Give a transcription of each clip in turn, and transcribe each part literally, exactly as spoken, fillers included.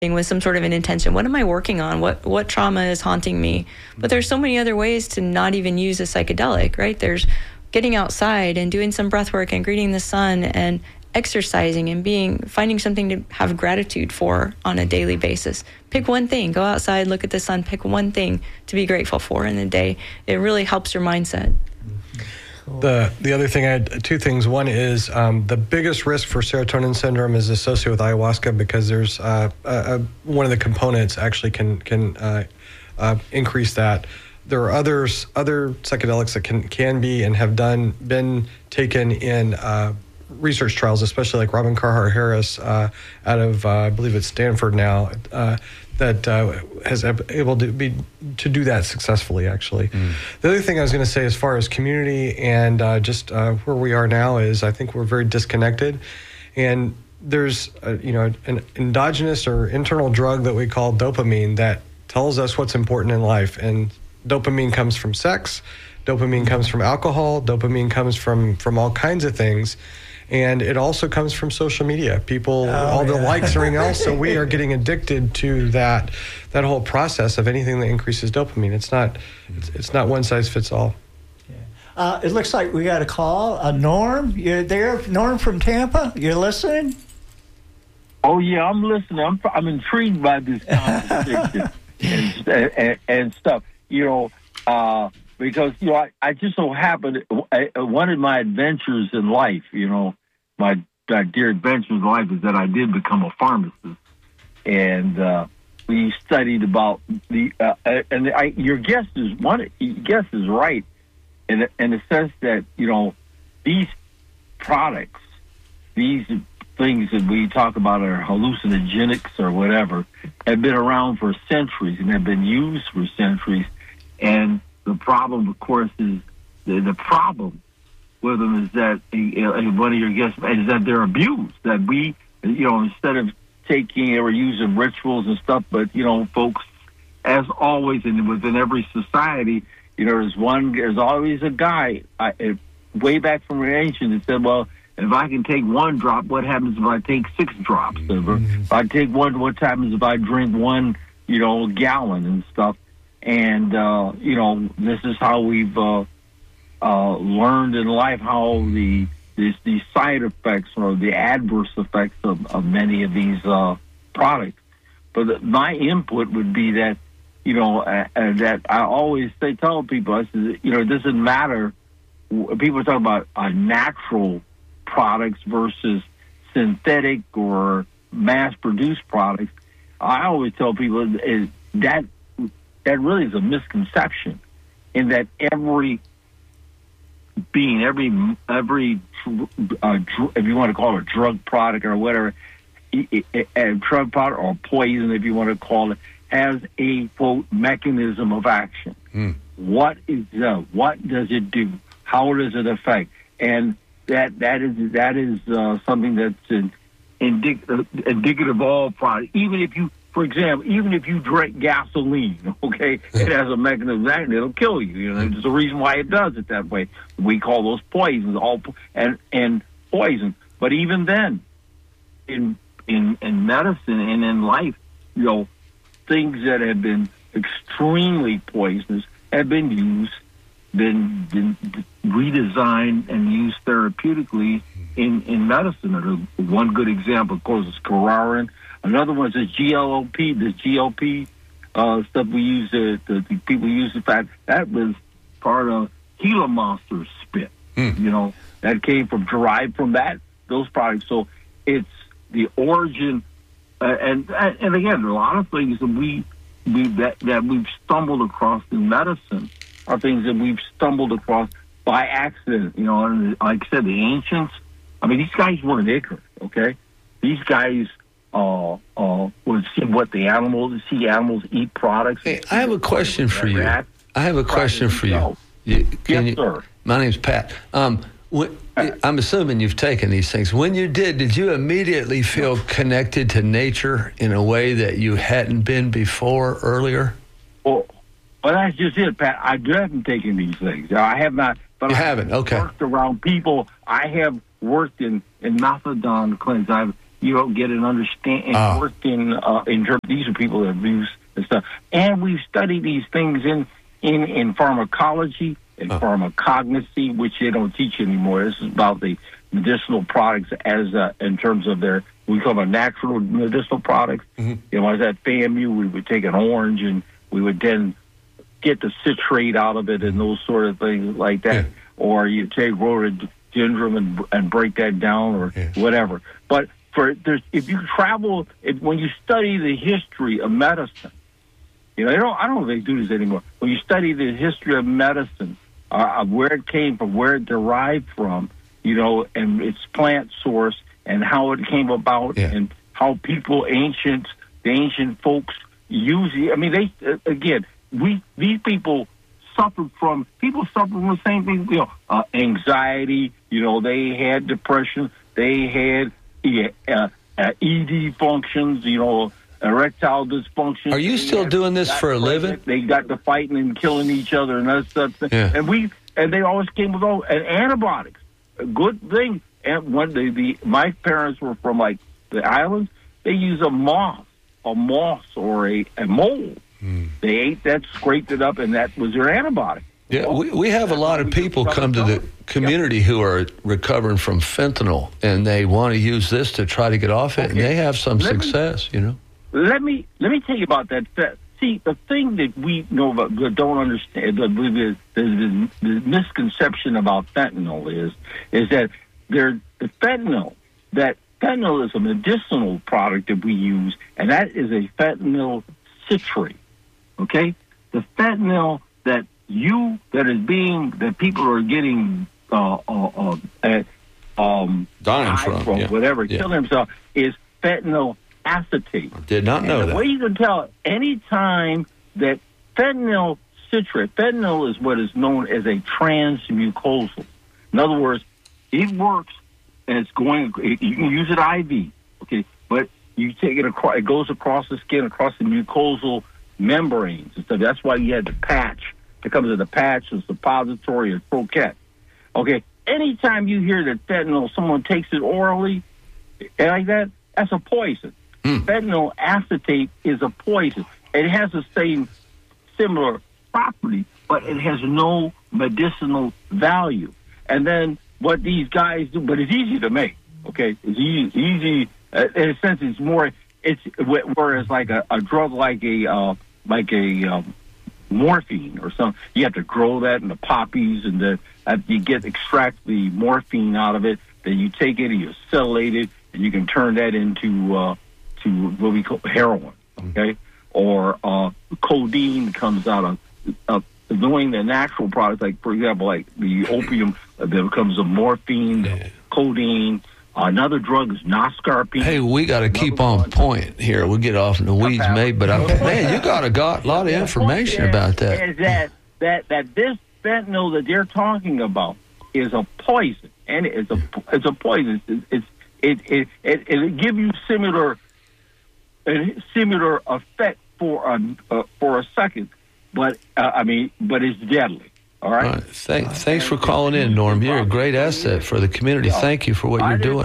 with some sort of an intention. What am I working on? What what trauma is haunting me? But there's so many other ways to not even use a psychedelic, right? There's getting outside and doing some breath work and greeting the sun and exercising and being finding something to have gratitude for on a daily basis. Pick one thing. Go outside, look at the sun, pick one thing to be grateful for in the day. It really helps your mindset. The the other thing, I had two things. One is um, the biggest risk for serotonin syndrome is associated with ayahuasca because there's uh, uh, one of the components actually can can uh, uh, increase that. There are others other psychedelics that can can be and have done been taken in uh, research trials, especially like Robin Carhart Harris uh, out of uh, I believe it's Stanford now. Uh, that uh, has able to be to do that successfully, actually. Mm. The other thing I was going to say as far as community and uh, just uh, where we are now is I think we're very disconnected. And there's, uh, you know, an endogenous or internal drug that we call dopamine that tells us what's important in life. And dopamine comes from sex, dopamine comes from alcohol, dopamine comes from, from all kinds of things. And it also comes from social media. People, oh, all yeah. the likes and everything else. So we are getting addicted to that that whole process of anything that increases dopamine. It's not it's, it's not one size fits all. Yeah. Uh, it looks like we got a call. Uh, Norm, you're there? Norm from Tampa, you're listening? Oh, yeah, I'm listening. I'm, I'm intrigued by this conversation and, and, and stuff. You know, uh, because, you know, I, I just so happened, I, one of my adventures in life, you know, my, my dear adventure in life is that I did become a pharmacist. And uh, we studied about the, uh, and I, your guess is, one, your guess is right in, in the sense that, you know, these products, these things that we talk about are hallucinogenics or whatever, have been around for centuries and have been used for centuries. And the problem, of course, is the, the problem with them is that uh, one of your guests is that they're abused. That we, you know, instead of taking or using rituals and stuff, but you know, folks, as always, and within every society, you know, there's one, there's always a guy I, way back from the ancient that said, well, if I can take one drop, what happens if I take six drops? Mm-hmm. If I take one, what happens if I drink one, you know, gallon and stuff? And, uh, you know, this is how we've uh, uh, learned in life how the these, these side effects or the adverse effects of, of many of these uh, products. But the, my input would be that, you know, uh, uh, that I always say, tell people, I said, you know, it doesn't matter. People talk about uh, natural products versus synthetic or mass-produced products. I always tell people is that that really is a misconception, in that every being, every every uh, if you want to call it a drug product or whatever, a drug product or poison, if you want to call it, has a quote mechanism of action. Mm. What is that? What does it do? How does it affect? And that that is that is uh, something that's in, indic- uh, indicative of all products. Even if you, for example, even if you drink gasoline, okay, it has a mechanism of action. It'll kill you. You know, there's a reason why it does it that way. We call those poisons, all and and poison. But even then, in in in medicine and in life, you know, things that have been extremely poisonous have been used, been, been redesigned and used therapeutically in, in medicine. One good example, of course, is Curarin. Another one is G L O P, the G L P uh, stuff we use, uh, the, the people use. In fact, that was part of Gila Monster's spit. Mm. You know, that came from, derived from that, those products. So it's the origin. Uh, and and again, a lot of things that we we that, that we've stumbled across in medicine are things that we've stumbled across by accident. You know, and like I said, the ancients. I mean, these guys weren't ignorant. Okay, these guys uh, uh, would see what the animals see animals eat products. Hey, I have a question for you. I have a question for you. you yes, you, sir. My name's Pat. Um, when, I'm assuming you've taken these things. When you did, did you immediately feel connected to nature in a way that you hadn't been before earlier? Well, well that's just it, Pat. I haven't taken these things. I have not. But you I haven't? Okay. Worked around people. I have worked in, in methadone clinics. I've you don't get an understanding, Ah. working uh, in terms. These are people that abuse and stuff, and we've studied these things in in in pharmacology and Oh. pharmacognosy, which they don't teach anymore. This is about the medicinal products as uh, in terms of their, we call them natural medicinal products. Mm-hmm. You know, when I was at FAMU, we would take an orange and we would then get the citrate out of it and those sort of things like that. Yeah. Or you take rhododendron and and break that down or Yeah. whatever. But for there's, if you travel, if, when you study the history of medicine, you know, they don't, I don't know if they do this anymore. When you study the history of medicine, uh, of where it came from, where it derived from, you know, and its plant source and how it came about Yeah. and how people, ancient, the ancient folks use it. I mean, they, uh, again, we, these people suffered from, people suffered from the same thing, you know, uh, anxiety, you know, they had depression, they had yeah, uh, uh, E D functions, you know, erectile dysfunction. Are you They still had- doing this got for a living? pregnant. They got to fighting and killing each other and that stuff. Yeah. And we and they always came with all and antibiotics. A good thing. And when the, the my parents were from like the islands, they use a moth, a moss or a, a mole. Hmm. They ate that, scraped it up, and that was their antibiotic. Yeah, we, we have a lot of people come to the community who are recovering from fentanyl, and they want to use this to try to get off it, and Okay. they have some Let me- success, you know. Let me let me tell you about that. Fe- See, the thing that we know about, that don't understand, the, the, the, the misconception about fentanyl is, is that there the fentanyl that fentanyl is a medicinal product that we use, and that is a fentanyl citrate. Okay, the fentanyl that you that is being that people are getting uh, uh, uh, uh, um, Dying died from, yeah. whatever, Yeah. killing themselves is fentanyl acetate. Did not know And the that. way you can tell, any time that fentanyl citrate, fentanyl is what is known as a transmucosal. In other words, it works and it's going, you can use it I V, okay, but you take it across, it goes across the skin, across the mucosal membranes and stuff. That's why you had the patch. It comes in the patch, the suppository, or croquette. Okay, anytime you hear that fentanyl, someone takes it orally, like that, that's a poison. Mm. Fentanyl acetate is a poison. It has the same similar property, but it has no medicinal value. And then what these guys do, but it's easy to make. Okay, it's easy. easy uh, in a sense, it's more. It's whereas like a, a drug like a uh, like a um, morphine or something, you have to grow that in the poppies, and the uh, you get extract the morphine out of it. Then you take it and you acetylate it, and you can turn that into uh, to what we call heroin, okay? Or uh, codeine comes out of, of knowing the natural products, like, for example, like the opium, uh, there becomes a morphine, Yeah. codeine. Uh, another drug is noscarpine. Hey, we got to keep Another on one- point here. We get off in the weeds, maybe, but I, man, you got a got, lot of The information point about is- that. Is that, that, that this fentanyl that they're talking about is a poison, and it's a, it's a poison. It's, it's It it it it give you similar a similar effect for a uh, for a second, but uh, I mean, but it's deadly. All right. All right. Thank, thanks for calling in, Norm. You're a great asset for the community. Thank you for what I you're did. doing.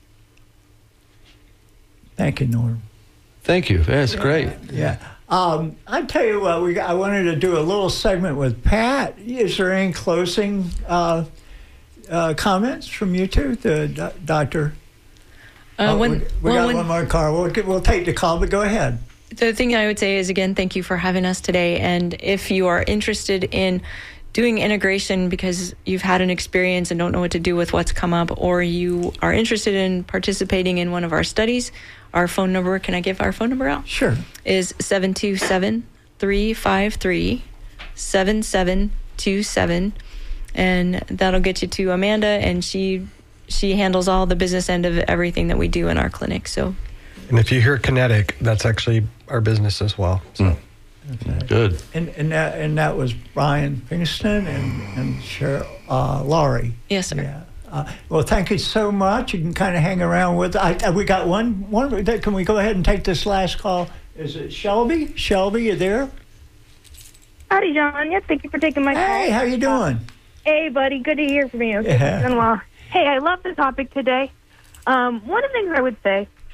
Thank you, Norm. Thank you. That's great. Yeah. Um, I tell you what, we I wanted to do a little segment with Pat. Is there any closing uh, uh, comments from you two, the do- doctor? Uh, Oh, when, we we well, got when- one more call. We'll, get- we'll take the call, but go ahead. The thing I would say is, again, thank you for having us today. And if you are interested in doing integration because you've had an experience and don't know what to do with what's come up, or you are interested in participating in one of our studies, our phone number, can I give our phone number out? Sure. Is seven two seven, three five three, seven seven two seven. And that'll get you to Amanda, and she she handles all the business end of everything that we do in our clinic. So And if you hear Kinetic, that's actually our business as well. So. Okay. Good. And and that, and that was Brian Fingston and and Cheryl uh, Laurie. yes, sir. Yeah. Uh, well, thank you so much. You can kind of hang around with. I, I- we got one. One. Can we go ahead and take this last call? Is it Shelby? Shelby, you there? Howdy, John. Yes, thank you for taking my call. Hey, how you doing? Hey, buddy. Good to hear from you. Yeah. Doing well. Hey, I love the topic today. Um, one of the things I would say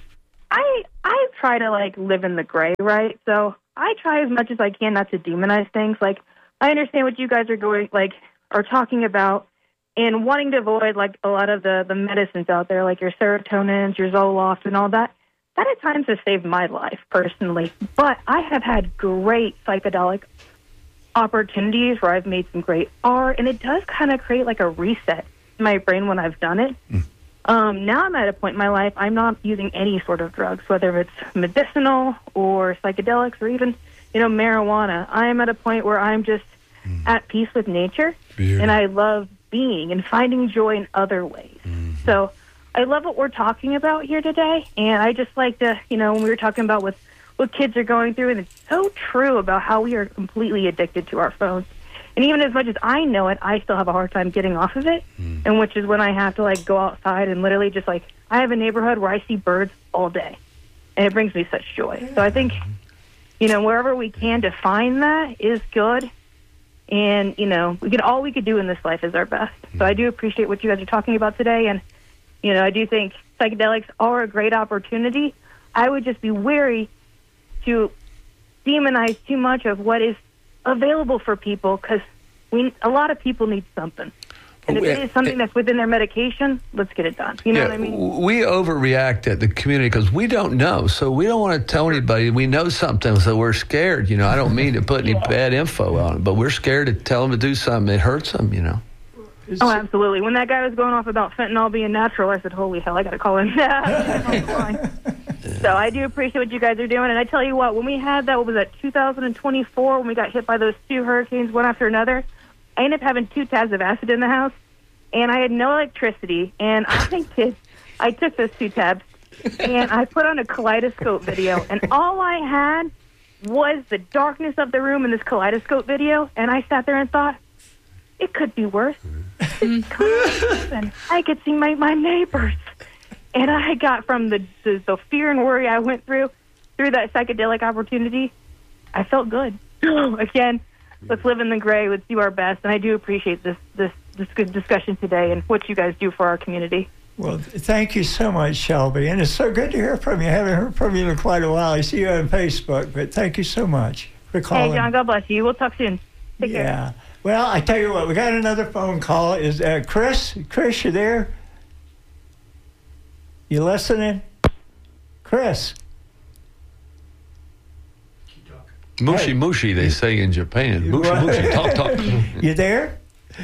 I I try to like live in the gray, right? So I try as much as I can not to demonize things. Like I understand what you guys are going like are talking about and wanting to avoid like a lot of the, the medicines out there, like your serotonins, your Zoloft, and all that. That at times has saved my life personally. But I have had great psychedelic opportunities where I've made some great art, and it does kind of create like a reset in my brain when I've done it. Mm. Um, now I'm at a point in my life, I'm not using any sort of drugs, whether it's medicinal or psychedelics or even, you know, marijuana. I am at a point where I'm just mm. at peace with nature, Beautiful. And I love being and finding joy in other ways. Mm-hmm. So I love what we're talking about here today, and I just like to, you know, when we were talking about what, what kids are going through, and it's so true about how we are completely addicted to our phones. And even as much as I know it, I still have a hard time getting off of it, mm. and which is when I have to, like, go outside and literally just, like, I have a neighborhood where I see birds all day, and it brings me such joy. So I think, you know, wherever we can define that is good, and, you know, we can all we could do in this life is our best. Mm. So I do appreciate what you guys are talking about today, and, you know, I do think psychedelics are a great opportunity. I would just be wary to demonize too much of what is available for people, because we a lot of people need something. And if it is something that's within their medication, let's get it done. You know yeah, what I mean? We overreact at the community because we don't know. So we don't want to tell anybody we know something, so we're scared. You know, I don't mean to put any yeah. bad info on it, but we're scared to tell them to do something that hurts them, you know. Oh, absolutely. When that guy was going off about fentanyl being natural, I said, holy hell, I got to call him. So I do appreciate what you guys are doing. And I tell you what, when we had that, what was that, two thousand twenty-four, when we got hit by those two hurricanes, one after another, I ended up having two tabs of acid in the house, and I had no electricity. And I think kids, I took those two tabs, and I put on a kaleidoscope video, and all I had was the darkness of the room in this kaleidoscope video, and I sat there and thought, it could be worse. And I could see my, my neighbors. And I got from the, the the fear and worry I went through, through that psychedelic opportunity, I felt good. Again, let's live in the gray. Let's do our best. And I do appreciate this, this, this good discussion today and what you guys do for our community. Well, thank you so much, Shelby. And it's so good to hear from you. I haven't heard from you in quite a while. I see you on Facebook, but thank you so much for calling. Hey, John, God bless you. We'll talk soon. Take yeah. care. Well, I tell you what, we got another phone call. Is uh, Chris? Chris, you there? You listening? Chris? Mushi, hey. mushi, they say in Japan. Mushi, mushi, talk, talk. You there?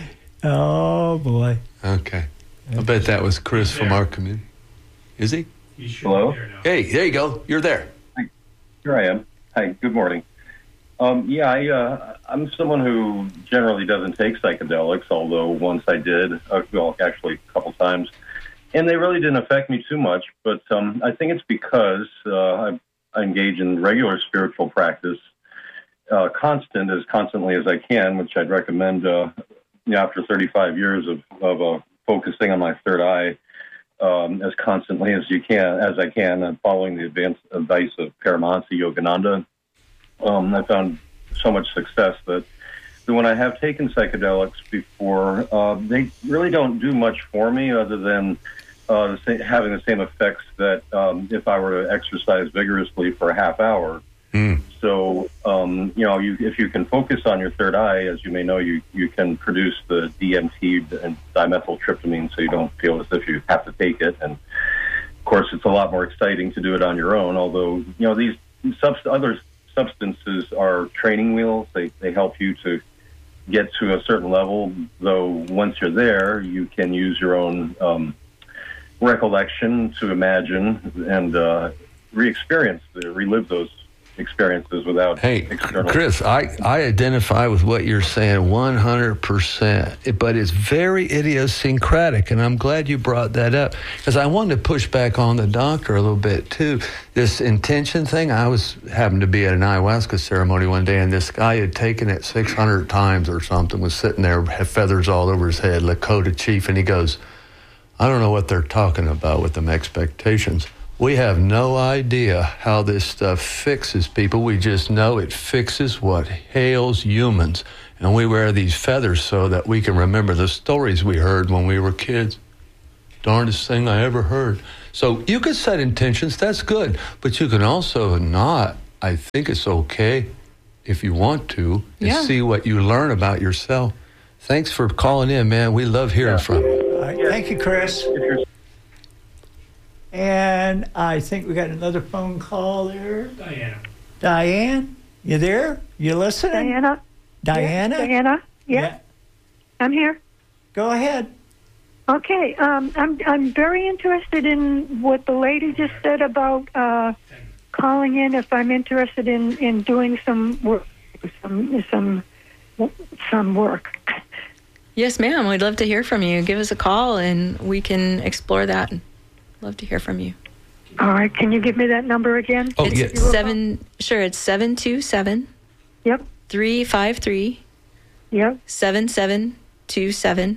Oh, boy. Okay. I bet that was Chris from our community. Is he? Hello? Hey, there you go. You're there. Hi. Here I am. Hi, good morning. Um, yeah, I, uh, I'm someone who generally doesn't take psychedelics, although once I did, uh, well, actually a couple times, and they really didn't affect me too much, but um, I think it's because uh, I, I engage in regular spiritual practice, uh, constant, as constantly as I can, which I'd recommend uh, you know, after thirty-five years of, of uh, focusing on my third eye um, as constantly as you can, as I can, and following the advanced advice of Paramahansa Yogananda. Um, I found so much success that when I have taken psychedelics before, uh, they really don't do much for me other than uh, having the same effects that um, if I were to exercise vigorously for a half hour. Mm. So, um, you know, you, if you can focus on your third eye, as you may know, you, you can produce the D M T and dimethyltryptamine so you don't feel as if you have to take it. And, of course, it's a lot more exciting to do it on your own, although, you know, these subst- other substances are training wheels. They they help you to get to a certain level, though once you're there, you can use your own um, recollection to imagine and uh, re-experience, relive those experiences without hey, external... Chris, I, I identify with what you're saying one hundred percent, but it's very idiosyncratic, and I'm glad you brought that up, because I wanted to push back on the doctor a little bit, too. This intention thing, I was happened to be at an ayahuasca ceremony one day, and this guy had taken it six hundred times or something, was sitting there, had feathers all over his head, Lakota chief, and he goes, I don't know what they're talking about with them expectations. We have no idea how this stuff fixes people. We just know it fixes what ails humans. And we wear these feathers so that we can remember the stories we heard when we were kids. darndest thing I ever heard. So you can set intentions, that's good, but you can also not. I think it's okay if you want to and Yeah. see what you learn about yourself. Thanks for calling in, man. We love hearing Yeah. from you. All right, thank you, Chris. If you're And I think we got another phone call there. Diana. Diane, you there? You listening? Diana? Diana? Yes, Diana? Yes, Yeah. I'm here. Go ahead. Okay, um, I'm I'm very interested in what the lady just said about uh, calling in if I'm interested in, in doing some work, some some some work. Yes, ma'am. We'd love to hear from you. Give us a call and we can explore that. Love to hear from you. All right, can you give me that number again? Oh, it's yeah. seven. Sure, it's seven two seven Yep, three five three yep, seven seven two seven.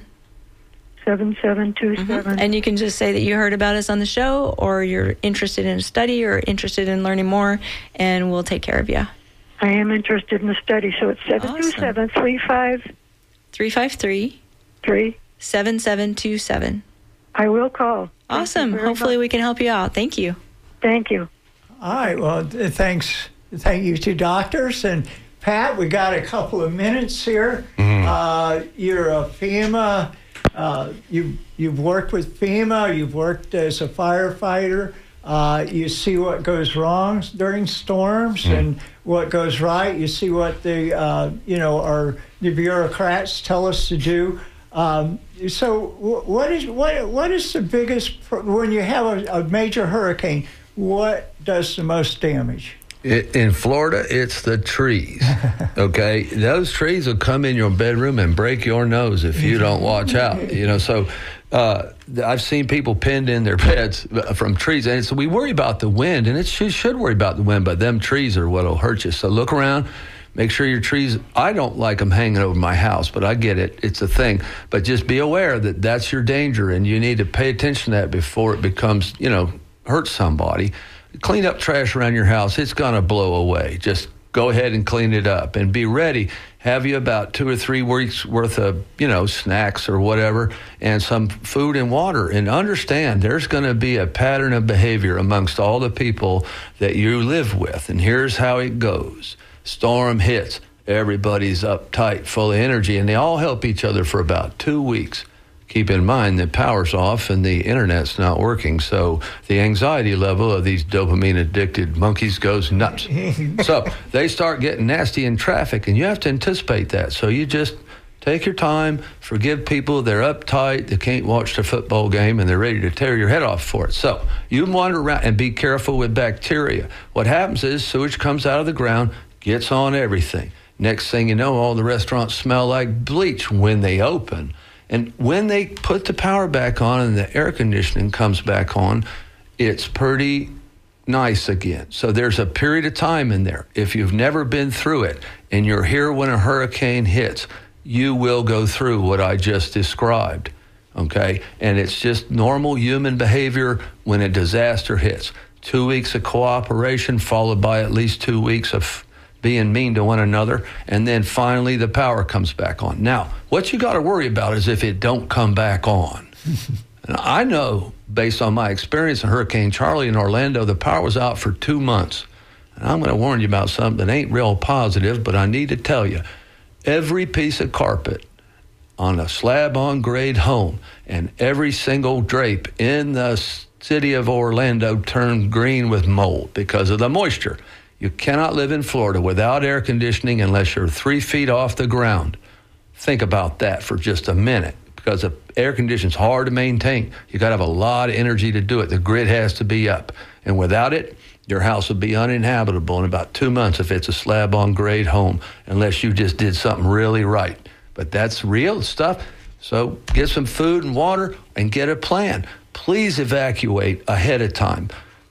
seven seven two seven. And you can just say that you heard about us on the show, or you're interested in a study, or interested in learning more, and we'll take care of you. I am interested in the study, so it's seven two seven three five three five three three seven seven two seven. I will call. Awesome. Hopefully we can help you out. Thank you. Thank you. All right. Well, th- thanks. Thank you to doctors. And Pat, we got a couple of minutes here. Mm-hmm. Uh, you're a FEMA. Uh, you, you've worked with FEMA. You've worked as a firefighter. Uh, you see what goes wrong during storms Mm-hmm. and what goes right. You see what the, uh, you know, our the bureaucrats tell us to do. Um, so what is what what is the biggest pro- when you have a, a major hurricane? What does the most damage? It, in Florida, it's the trees. Okay, those trees will come in your bedroom and break your nose if you don't watch out. You know, so uh, I've seen people pinned in their beds from trees, and so we worry about the wind, and it's, you should worry about the wind, but them trees are what'll hurt you. So look around. Make sure your trees, I don't like them hanging over my house, but I get it. It's a thing. But just be aware that that's your danger, and you need to pay attention to that before it becomes, you know, hurt somebody. Clean up trash around your house. It's going to blow away. Just go ahead and clean it up and be ready. Have you about two or three weeks worth of, you know, snacks or whatever, and some food and water. And understand there's going to be a pattern of behavior amongst all the people that you live with. And here's how it goes. Storm hits. Everybody's uptight, full of energy, and they all help each other for about two weeks. Keep in mind that power's off and the internet's not working, so the anxiety level of these dopamine-addicted monkeys goes nuts. So they start getting nasty in traffic, and you have to anticipate that. So you just take your time, forgive people. They're uptight, they can't watch the football game, and they're ready to tear your head off for it. So you wander around and be careful with bacteria. What happens is sewage comes out of the ground, gets on everything. Next thing you know, all the restaurants smell like bleach when they open. And when they put the power back on and the air conditioning comes back on, it's pretty nice again. So there's a period of time in there. If you've never been through it and you're here when a hurricane hits, you will go through what I just described, okay? And it's just normal human behavior when a disaster hits. Two weeks of cooperation followed by at least two weeks of being mean to one another, and then finally the power comes back on. Now, what you got to worry about is if it don't come back on. And I know, based on my experience in Hurricane Charlie in Orlando, the power was out for two months. And I'm going to warn you about something that ain't real positive, but I need to tell you. Every piece of carpet on a slab-on-grade home and every single drape in the city of Orlando turned green with mold because of the moisture. You cannot live in Florida without air conditioning unless you're three feet off the ground. Think about that for just a minute, because the air conditioning is hard to maintain. You got to have a lot of energy to do it. The grid has to be up. And without it, your house will be uninhabitable in about two months if it's a slab-on-grade home, unless you just did something really right. But that's real stuff. So get some food and water and get a plan. Please evacuate ahead of time.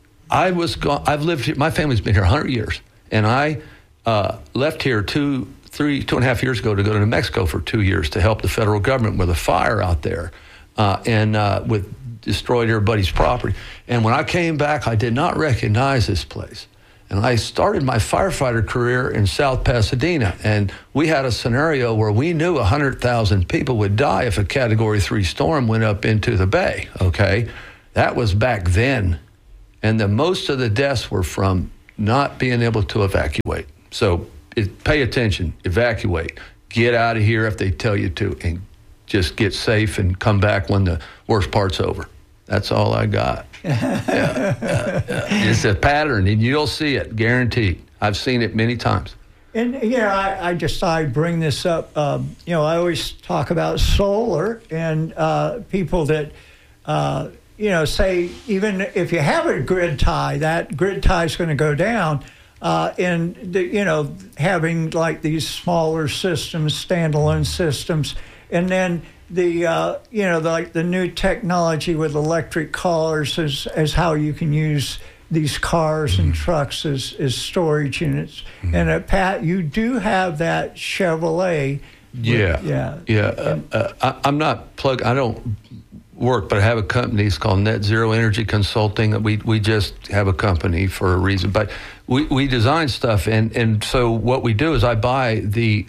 I was gone, I've lived here, my family's been here one hundred years, and I uh, left here two, three, two and a half years ago to go to New Mexico for two years to help the federal government with a fire out there, uh, and uh, with destroyed everybody's property. And when I came back, I did not recognize this place. And I started my firefighter career in South Pasadena, and we had a scenario where we knew one hundred thousand people would die if a Category three storm went up into the bay, okay? That was back then. And the most of the deaths were from not being able to evacuate. So it, pay attention, evacuate, get out of here if they tell you to, and just get safe and come back when the worst part's over. That's all I got. yeah, yeah, yeah. It's a pattern, and you'll see it, guaranteed. I've seen it many times. And, you know, I, I just thought I'd bring this up. Um, you know, I always talk about solar and uh, people that, uh, you know, say even if you have a grid tie, that grid tie is going to go down. Uh, and, the, you know, having like these smaller systems, standalone systems, and then the, uh, you know, the, like the new technology with electric cars is, is how you can use these cars and trucks as, as storage units. Mm-hmm. And uh, Pat, you do have that Chevrolet. Yeah. With, yeah. Yeah. Uh, uh, I, I'm not plugged. I don't work, but I have a company. It's called Net Zero Energy Consulting. We we just have a company for a reason. But we, we design stuff. And, and so what we do is I buy the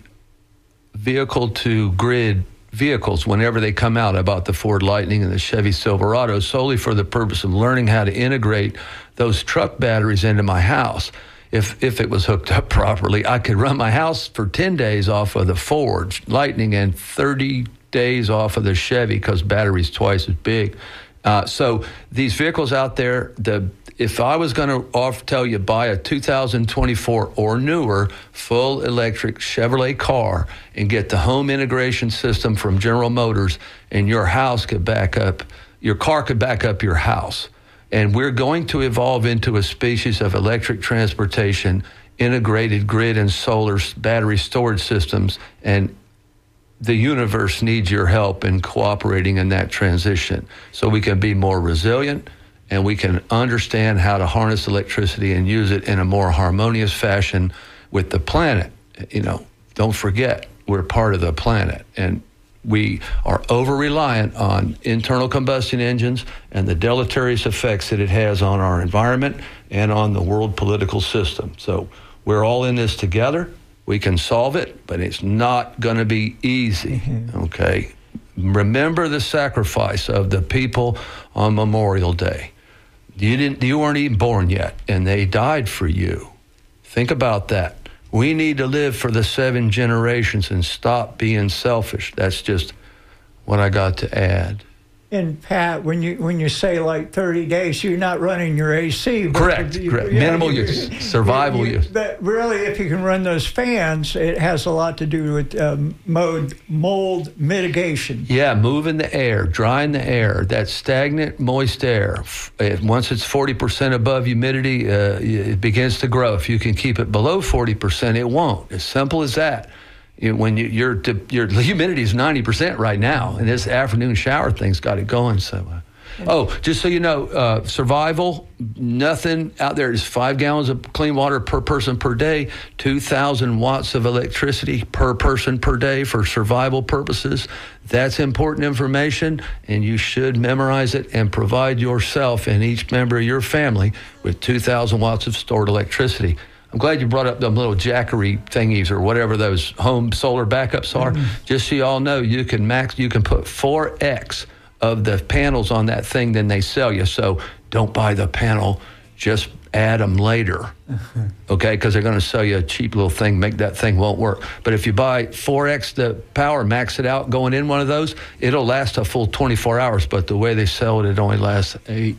vehicle to grid vehicles whenever they come out. I bought the Ford Lightning and the Chevy Silverado solely for the purpose of learning how to integrate those truck batteries into my house. If if it was hooked up properly, I could run my house for ten days off of the Ford Lightning and thirty days off of the Chevy because battery's twice as big. Uh, so these vehicles out there, the if I was going to off tell you buy a two thousand twenty-four or newer full electric Chevrolet car and get the home integration system from General Motors, and your house could back up, your car could back up your house. And we're going to evolve into a species of electric transportation, integrated grid and solar battery storage systems, and the universe needs your help in cooperating in that transition so we can be more resilient and we can understand how to harness electricity and use it in a more harmonious fashion with the planet. You know, don't forget, we're part of the planet, and we are over-reliant on internal combustion engines and the deleterious effects that it has on our environment and on the world political system. So we're all in this together. We can solve it, but it's not going to be easy, okay? Remember the sacrifice of the people on Memorial Day. You didn't, you weren't even born yet, and they died for you. Think about that. We need to live for the seven generations and stop being selfish. That's just what I got to add. And Pat, when you when you say like thirty days, you're not running your A C. Correct. You, correct. You know, Minimal you, use, survival you, use. But really, if you can run those fans, it has a lot to do with um, mold, mold mitigation. Yeah, moving the air, drying the air, that stagnant, moist air. Once it's forty percent above humidity, uh, it begins to grow. If you can keep it below forty percent, it won't. As simple as that. You, when you, your your humidity is ninety percent right now, and this afternoon shower thing's got it going. So, uh, oh, just so you know, uh, survival, nothing out there is five gallons of clean water per person per day, two thousand watts of electricity per person per day for survival purposes. That's important information, and you should memorize it and provide yourself and each member of your family with two thousand watts of stored electricity. I'm glad you brought up them little Jackery thingies or whatever those home solar backups are. Mm-hmm. Just so you all know, you can max, you can put four X of the panels on that thing than they sell you. So don't buy the panel, just add them later, mm-hmm. okay? Because they're going to sell you a cheap little thing, make that thing won't work. But if you buy four X the power, max it out going in one of those, it'll last a full twenty-four hours. But the way they sell it, it only lasts eight.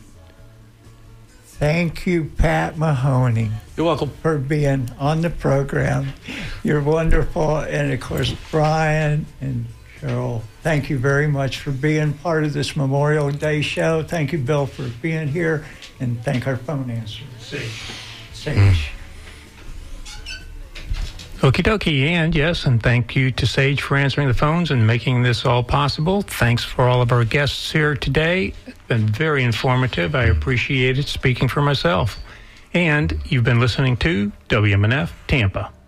Thank you, Pat Mahoney. You're welcome. For being on the program. You're wonderful. And, of course, Brian and Cheryl, thank you very much for being part of this Memorial Day show. Thank you, Bill, for being here. And thank our phone answer, Sage. Sage. Okie dokie, and yes, and thank you to Sage for answering the phones and making this all possible. Thanks for all of our guests here today. It's been very informative. I appreciate it, speaking for myself. And you've been listening to W M N F Tampa.